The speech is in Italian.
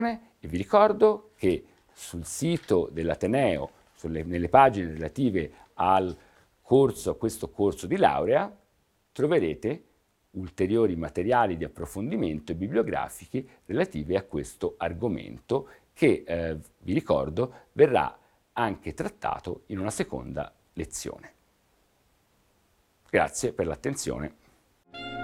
e vi ricordo che sul sito dell'Ateneo, nelle pagine relative a questo corso di laurea, troverete ulteriori materiali di approfondimento e bibliografici relativi a questo argomento che, vi ricordo, verrà anche trattato in una seconda lezione. Grazie per l'attenzione.